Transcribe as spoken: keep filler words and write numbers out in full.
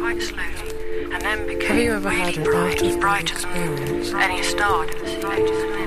quite slowly, and then became Have you ever really had an bright, out-of-body brighter than experience? any star I'd ever seen.